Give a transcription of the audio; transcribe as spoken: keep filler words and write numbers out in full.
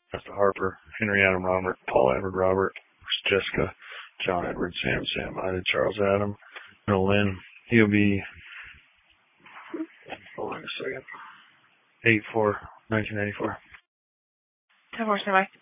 Esther Harper, Henry Adam Robert, Paul Edward Robert, Jessica, John Edward, Sam Sam, Ida Charles Adam, Bill Lynn. He'll be, hold on a second, eight four, nineteen ninety-four. ten four, stand by.